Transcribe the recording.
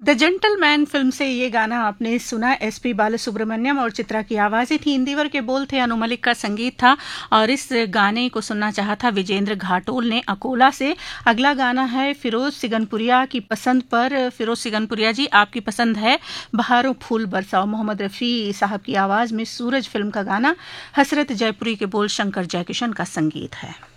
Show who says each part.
Speaker 1: The gentleman film से ये गाना आपने सुना। एसपी बालासुब्रमण्यम और चित्रा की आवाज़ें थी, इंदिवर के बोल थे, अनु मलिक का संगीत था और इस गाने को सुनना चाहा था विजेंद्र घाटोल ने अकोला से। अगला गाना है फिरोज सिगनपुरिया की पसंद पर। फिरोज सिगनपुरिया जी, आपकी पसंद है बहारों फूल बरसाओ। मोहम्मद रफ़ी साहब की आवाज़ में सूरज फिल्म का गाना, हसरत जयपुरी के बोल, शंकर जयकिशन का संगीत है।